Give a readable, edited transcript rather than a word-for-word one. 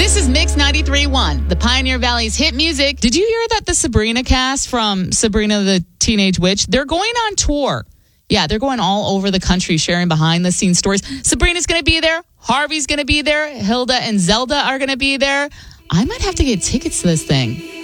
This is Mix 93.1, the Pioneer Valley's hit music. Did you hear that the Sabrina cast from Sabrina the Teenage Witch, they're going on tour? Yeah, they're going all over the country sharing behind-the-scenes stories. Sabrina's going to be there. Harvey's going to be there. Hilda and Zelda are going to be there. I might have to get tickets to this thing.